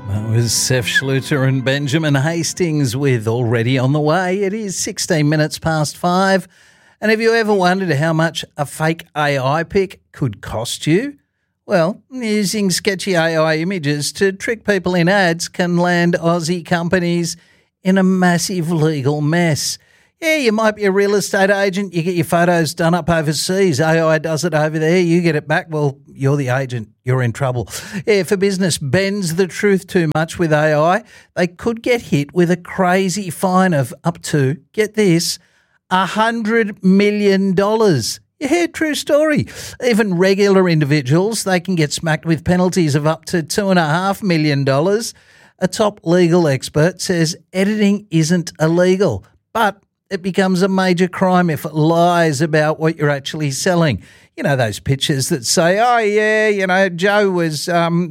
That was Seth Schluter and Benjamin Hastings with Already on the Way. It is 16 minutes past 5. And have you ever wondered how much a fake AI pic could cost you? Well, using sketchy AI images to trick people in ads can land Aussie companies in a massive legal mess. Yeah, you might be a real estate agent, you get your photos done up overseas, AI does it over there, you get it back, well, you're the agent, you're in trouble. Yeah, if a business bends the truth too much with AI, they could get hit with a crazy fine of up to, get this, $100 million. Yeah, true story. Even regular individuals, they can get smacked with penalties of up to $2.5 million. A top legal expert says editing isn't illegal, but it becomes a major crime if it lies about what you're actually selling. You know, those pictures that say, oh, yeah, you know, Joe was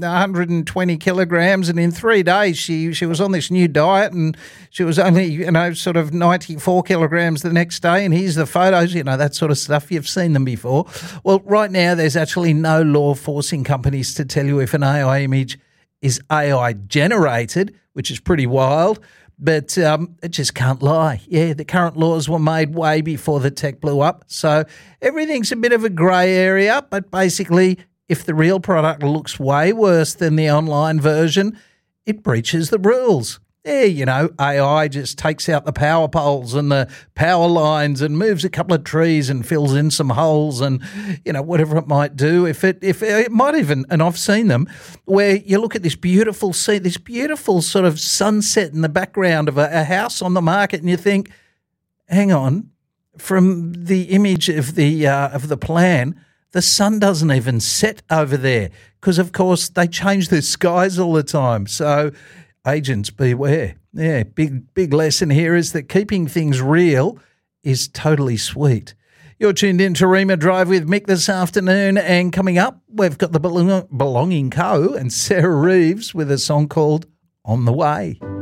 120 kilograms and in 3 days she was on this new diet and she was only, you know, sort of 94 kilograms the next day and here's the photos, you know, that sort of stuff. You've seen them before. Well, right now there's actually no law forcing companies to tell you if an AI image is AI generated, which is pretty wild. But it just can't lie. Yeah, the current laws were made way before the tech blew up. So everything's a bit of a grey area. But basically, if the real product looks way worse than the online version, it breaches the rules. Yeah, you know, AI just takes out the power poles and the power lines and moves a couple of trees and fills in some holes and, you know, whatever it might do. If it might even, and I've seen them, where you look at this beautiful scene, this beautiful sort of sunset in the background of a house on the market and you think, hang on, from the image of the plan, the sun doesn't even set over there because, of course, they change the skies all the time. So agents, beware. Yeah, big lesson here is that keeping things real is totally sweet. You're tuned in to Rima Drive with Mick this afternoon, and coming up, we've got the Belonging Co. and Sarah Reeves with a song called On the Way.